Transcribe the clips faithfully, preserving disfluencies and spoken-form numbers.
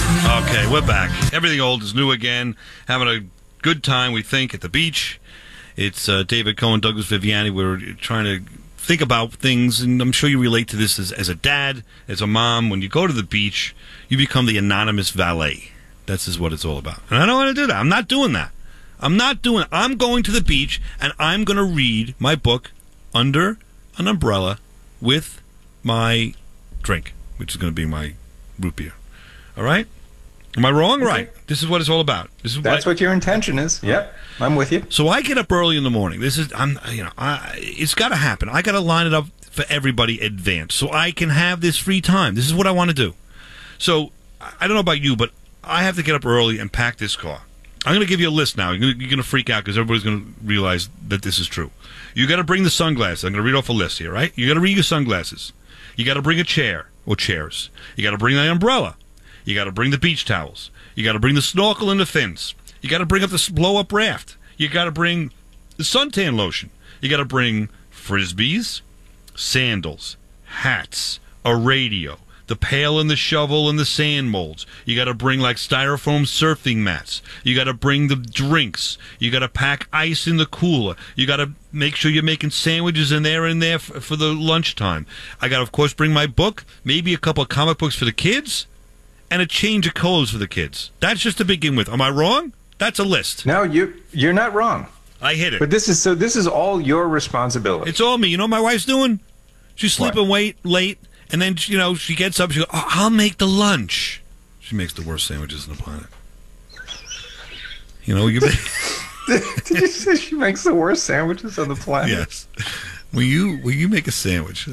Okay, we're back. Everything old is new again. Having a good time, we think, at the beach. It's uh, David Cohen, Douglas Viviani. We're trying to think about things, and I'm sure you relate to this as, as a dad, as a mom. When you go to the beach, you become the anonymous valet. This is what it's all about. And I don't want to do that. I'm not doing that. I'm not doing it. I'm going to the beach, and I'm going to read my book under an umbrella with my drink, which is going to be my root beer. All right? Am I wrong? Okay. Right. This is what it's all about. This is That's what, what your intention is. Yep. I'm with you. So I get up early in the morning. This is, I'm, you know, I, it's got to happen. I got to line it up for everybody advance so I can have this free time. This is what I want to do. So I don't know about you, but I have to get up early and pack this car. I'm going to give you a list now. You're going to freak out because everybody's going to realize that this is true. You got to bring the sunglasses. I'm going to read off a list here, right? You got to bring your sunglasses. You got to bring a chair or chairs. You got to bring the umbrella. You got to bring the beach towels. You got to bring the snorkel and the fins. You got to bring up the blow-up raft. You got to bring the suntan lotion. You got to bring frisbees, sandals, hats, a radio, the pail and the shovel and the sand molds. You got to bring like styrofoam surfing mats. You got to bring the drinks. You got to pack ice in the cooler. You got to make sure you're making sandwiches in there and there f- for the lunchtime. I got to, of course, bring my book, maybe a couple of comic books for the kids, and a change of clothes for the kids. That's just to begin with. Am I wrong? That's a list. No, you you're not wrong. I hit it. But this is so. This is all your responsibility. It's all me. You know what my wife's doing? She's sleeping wait, late, and then you know she gets up. She goes, oh, "I'll make the lunch." She makes the worst sandwiches on the planet. You know, you. Did you say she makes the worst sandwiches on the planet? Yes. Will you will you make a sandwich?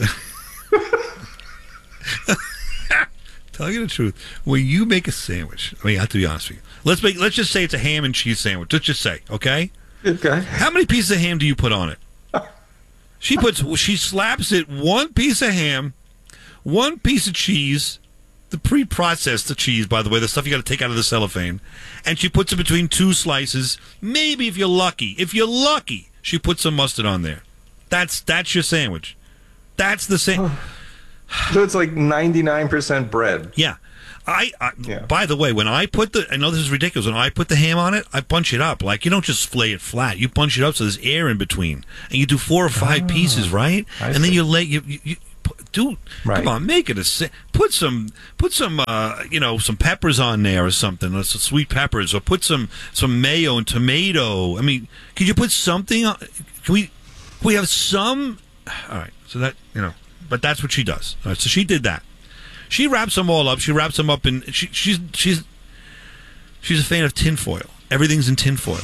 Tell you the truth. When you make a sandwich, I mean, I have to be honest with you. Let's make. Let's just say it's a ham and cheese sandwich. Let's just say, okay? Okay. How many pieces of ham do you put on it? She puts. She slaps it one piece of ham, one piece of cheese, the pre-processed the cheese, by the way, the stuff you got to take out of the cellophane, and she puts it between two slices. Maybe if you're lucky, if you're lucky, she puts some mustard on there. That's that's your sandwich. That's the same. So it's like ninety-nine percent bread. Yeah. I, I yeah. By the way, when I put the, I know this is ridiculous, when I put the ham on it, I bunch it up. Like, you don't just flay it flat. You bunch it up so there's air in between. And you do four or five oh, pieces, right? I and see. Then you lay, you, you, you do, right. Come on, make it a, put some, put some, uh, you know, some peppers on there or something, or some sweet peppers, or put some, some mayo and tomato. I mean, could you put something on, can we, can we have some, all right, so that, you know. But that's what she does. All right, so she did that. She wraps them all up. She wraps them up in. She, she's she's she's a fan of tinfoil. Everything's in tinfoil.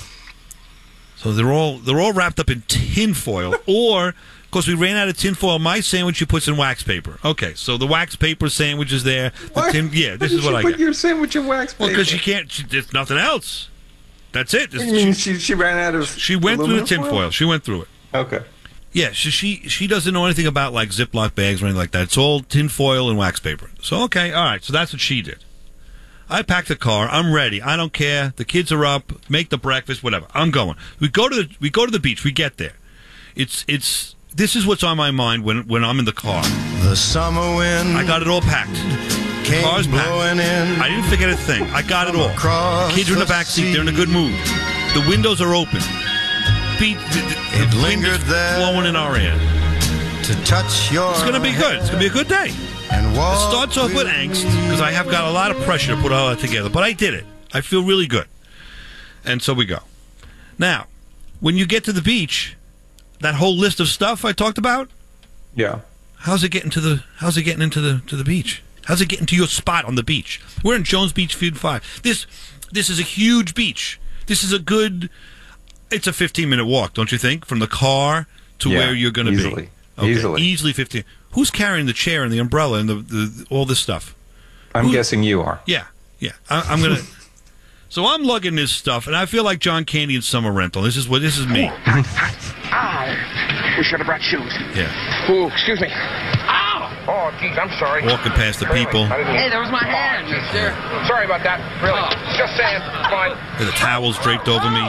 So they're all they're all wrapped up in tinfoil. Or, of course, we ran out of tinfoil. My sandwich she puts in wax paper. Okay, so the wax paper sandwich is there. The tin, yeah, this is what I put get. Your sandwich in wax paper. Well, because she can't. She, there's nothing else. That's it. You mean she, she ran out of. She went through the tinfoil. Foil? She went through it. Okay. Yeah, she, she she doesn't know anything about, like, Ziploc bags or anything like that. It's all tin foil and wax paper. So, okay, all right, so that's what she did. I packed the car. I'm ready. I don't care. The kids are up. Make the breakfast, whatever. I'm going. We go to the we go to the beach. We get there. It's it's this is what's on my mind when when I'm in the car. The summer wind. I got it all packed. The car's packed. In. I didn't forget a thing. I got it all. The kids are in the back seat. They're in a good mood. The windows are open. Beat, the, the, it the lingered wind is there blowing in our ear. To touch your It's going to be good. It's going to be a good day. And it starts off with angst because I have got a lot of pressure to put all that together. But I did it. I feel really good. And so we go. Now, when you get to the beach, that whole list of stuff I talked about, yeah. How's it getting to the how's it getting into the to the beach? How's it getting to your spot on the beach? We're in Jones Beach Field five. This this is a huge beach. This is a good It's a fifteen-minute walk, don't you think, from the car to yeah, where you're going to be? Okay, easily. Easily fifteen. Who's carrying the chair and the umbrella and the, the all this stuff? I'm Who, guessing you are. Yeah, yeah. I, I'm going to... So I'm lugging this stuff, and I feel like John Candy in Summer Rental. This is what this is me. Ow! We should have brought shoes. Yeah. Ooh, excuse me. Ow! Oh, geez, I'm sorry. Walking past the really? people. Hey, there was my hand. Oh, sorry about that. Really. Oh. Just saying. Fine. The towels draped over me.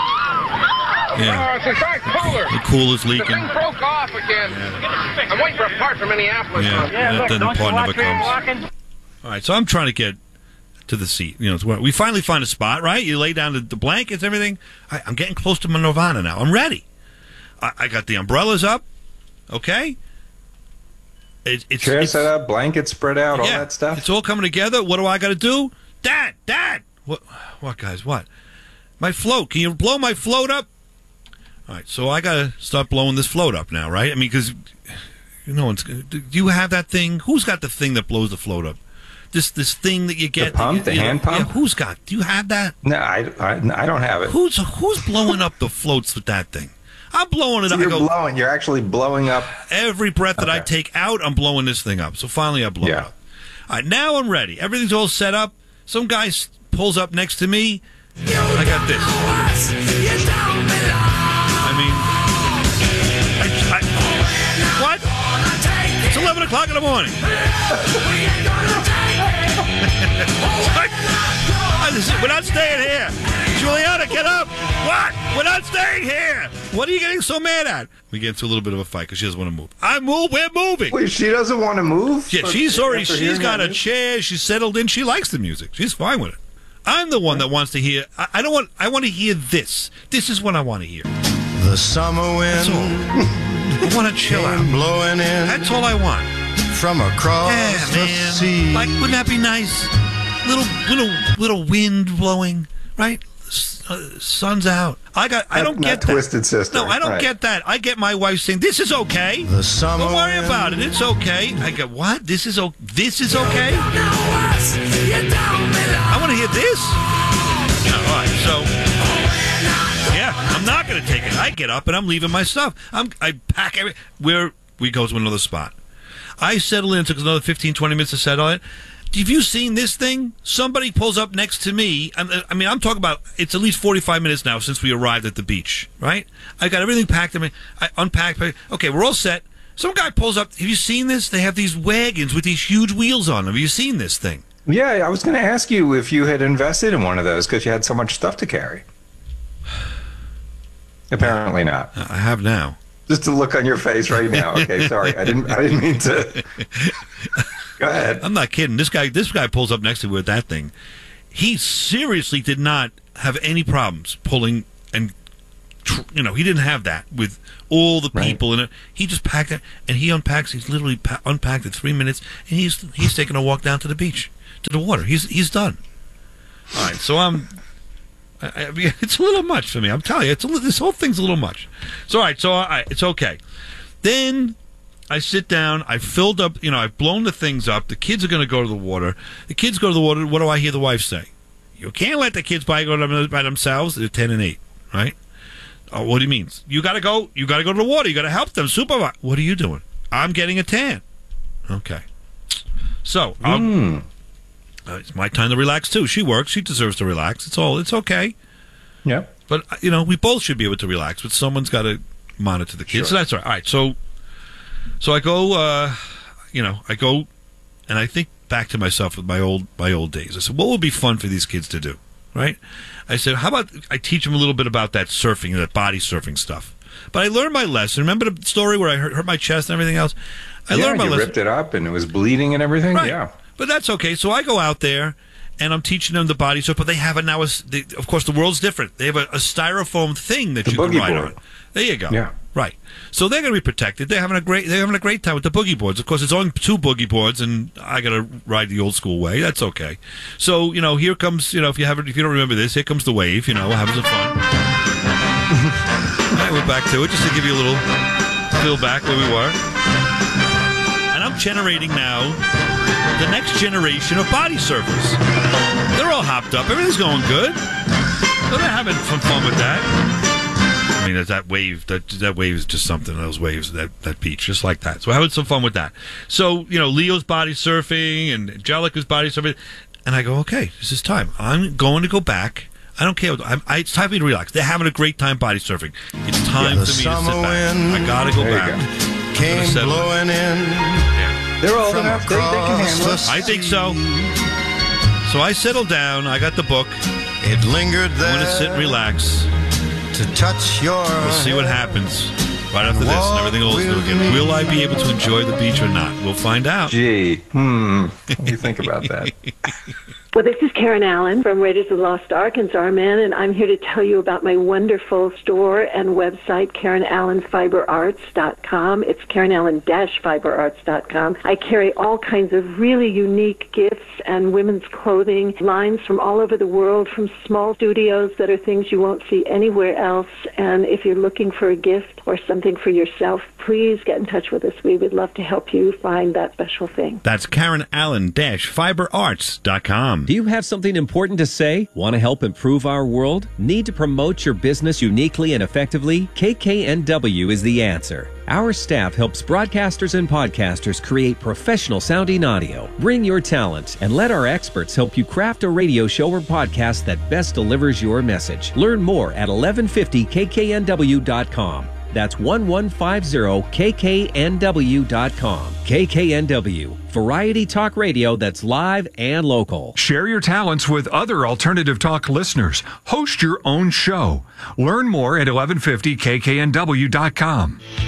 Oh, Yeah. it's a side cooler. The cooler's leaking. The thing broke off again. Yeah. I'm waiting for a part from Minneapolis. Yeah, yeah that, look, then the part never comes. Walking? All right, so I'm trying to get to the seat. You know, it's where we finally find a spot, right? You lay down the, the blankets, everything. I, I'm getting close to my nirvana now. I'm ready. I, I got the umbrellas up. Okay. It, it's Chair it's, set up, blanket spread out, all yeah, that stuff. It's all coming together. What do I got to do? Dad, Dad. What? What, guys? What? My float. Can you blow my float up? All right. So I got to start blowing this float up now, right? I mean, because you know, do you have that thing? Who's got the thing that blows the float up? This this thing that you get. The pump, that you, the you hand know, pump. Yeah, who's got? Do you have that? No, I, I, I don't have it. Who's who's blowing up the floats with that thing? I'm blowing it So up. you're I go, blowing. You're actually blowing up. every breath that I Okay. take out, I'm blowing this thing up. So finally, I blow it Yeah. up. All right, now I'm ready. Everything's all set up. Some guy s- pulls up next to me. I got this. I mean, I, I, what? It's eleven o'clock in the morning. I just- We're not staying here. Juliana, get up. What? We're not staying here. What are you getting so mad at? We get into a little bit of a fight because she doesn't want to move. I move. We're moving. Wait, she doesn't want to move? Yeah, she's already, After she's hearing got that a news? chair. She's settled in. She likes the music. She's fine with it. I'm the one that wants to hear. I, I don't want, I want to hear this. This is what I want to hear. The summer That's all. wind I want to chill out. came blowing in That's all I want. from across Yeah, the man. sea. Like, wouldn't that be nice? Little, little, little wind blowing, right? S- uh, sun's out. I got. I Not- don't not get that. Twisted Sister. No, I don't Right. get that. I get my wife saying, "This is okay. The summer Don't worry wind about it. It's okay." I go, "What? This is o- This is okay." I want to hear this. No, all right, so yeah, I'm not going to take it. I get up and I'm leaving my stuff. I'm I pack every. Where we go to another spot. I settle in. It took us another fifteen, twenty minutes to settle it. Have you seen this thing? Somebody pulls up next to me. I I mean, I'm talking about, it's at least forty-five minutes now since we arrived at the beach, right? I got everything packed. I mean, I unpacked. Okay, we're all set. Some guy pulls up. Have you seen this? They have these wagons with these huge wheels on them. Have you seen this thing? Yeah, I was going to ask you if you had invested in one of those because you had so much stuff to carry. Apparently not. I have now. Just the look on your face right now. Okay, sorry. I didn't I didn't mean to. Go ahead. I'm not kidding. This guy, this guy pulls up next to me with that thing. He seriously did not have any problems pulling, and tr- you know, he didn't have that with all the Right. people in it. He just packed it, and he unpacks. He's literally pa- unpacked in three minutes, and he's he's taking a walk down to the beach, to the water. He's he's done. All right, so I'm. I, I mean, it's a little much for me. I'm telling you, it's a, li- this whole thing's a little much. So all right, so I, it's okay. Then I sit down. I filled up. You know, I've blown the things up. The kids are going to go to the water. The kids go to the water. What do I hear the wife say? You can't let the kids by go to- by themselves. They're ten and eight, right? Oh, what do you mean? You got to go. You got to go to the water. You got to help them. Supervise. What are you doing? I'm getting a tan. Okay. So I'll, Mm. uh, it's my time to relax too. She works. She deserves to relax. It's all. It's okay. Yep. But uh, you know, we both should be able to relax. But someone's got to monitor the kids. Sure. So that's all right. All right. So, so I go. Uh, you know, I go, and I think back to myself with my old my old days. I said, what would be fun for these kids to do? Right? I said, how about I teach them a little bit about that surfing, that body surfing stuff. But I learned my lesson. Remember the story where I hurt, hurt my chest and everything else? I yeah, learned my you lesson. ripped it up and it was bleeding and everything. Right. Yeah. But that's okay. So I go out there, and I'm teaching them the body surf. But they have it now. As they, of course, the world's different. They have a, a styrofoam thing that The you can boogie ride board. on. There you go. Yeah. Right. So they're going to be protected. They're having a great. They're having a great time with the boogie boards. Of course, it's only two boogie boards, and I got to ride the old school way. That's okay. So you know, here comes. You know, if you haven't, if you don't remember this, here comes the wave. You know, having some fun. All right, we're back to it, just to give you a little feel back where we were. And I'm generating now the next generation of body surfers. They're all hopped up. Everything's going good. So they're having some fun with that. I mean, there's that wave. That that wave is just something. Those waves, that that beach, just like that. So we're having some fun with that. So you know, Leo's body surfing and Angelica's body surfing, and I go, okay, this is time. I'm going to go back. I don't care. I'm, I, it's time for me to relax. They're having a great time body surfing. It's time Yeah, for the me to sit summer back. wind. I gotta go There you back. go. Came settle it. blowing in Yeah. They're old from enough. They, they can across handle the it. I think so. So I settled down. I got the book. It lingered I'm there going to sit and relax. to touch your We'll see what happens right after this, and everything will do again. Will I be able to enjoy the beach or not? We'll find out. Gee. Hmm. What do you think about that? Well, this is Karen Allen from Raiders of the Lost Ark and Zarman, and I'm here to tell you about my wonderful store and website, Karen Allen Fiber Arts dot com. It's Karen Allen Fiber Arts dot com. I carry all kinds of really unique gifts and women's clothing lines from all over the world, from small studios that are things you won't see anywhere else. And if you're looking for a gift or something for yourself, please get in touch with us. We would love to help you find that special thing. That's Karen Allen Fiber Arts dot com. Do you have something important to say? Want to help improve our world? Need to promote your business uniquely and effectively? K K N W is the answer. Our staff helps broadcasters and podcasters create professional sounding audio. Bring your talent and let our experts help you craft a radio show or podcast that best delivers your message. Learn more at eleven fifty K K N W dot com. That's eleven fifty K K N W dot com. K K N W, variety talk radio that's live and local. Share your talents with other alternative talk listeners. Host your own show. Learn more at eleven fifty K K N W dot com.